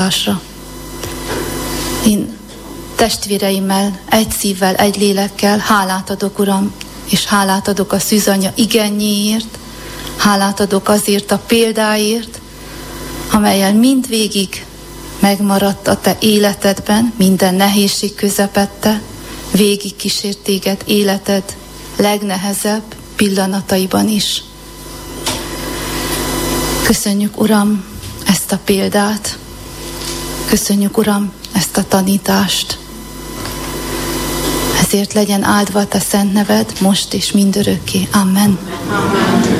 Én testvéreimmel, egy szívvel, egy lélekkel hálát adok, Uram, és hálát adok a szűzanya igényéért, hálát adok azért a példáért, amellyel mindvégig megmaradt a te életedben, minden nehézség közepette, végig kísért téged életed legnehezebb pillanataiban is. Köszönjük, Uram, ezt a példát, köszönjük, Uram, ezt a tanítást. Ezért legyen áldva a te szent neved, most és mindörökké. Amen. Amen.